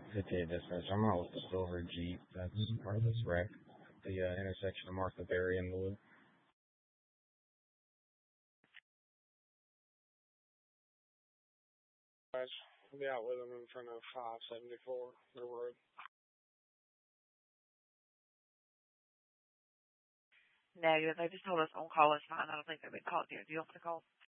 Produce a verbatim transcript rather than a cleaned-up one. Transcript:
fifty-eight dispatch. I'm out with the silver Jeep. That's part of this wreck. The uh, intersection of Martha Berry and the Loop. I'll be out with them in front of five seventy-four, the road. Negative. They just told us on call is fine. I don't think they've been called yet. Do you want to call?